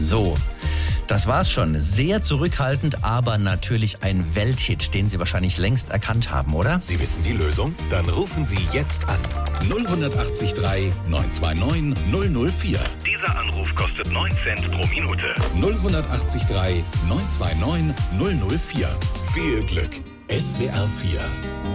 So, das war's schon. Sehr zurückhaltend, aber natürlich ein Welthit, den Sie wahrscheinlich längst erkannt haben, oder? Sie wissen die Lösung? Dann rufen Sie jetzt an. 0183 929 004. Dieser Anruf kostet 9 Cent pro Minute. 0183 929 004. Viel Glück. SWR 4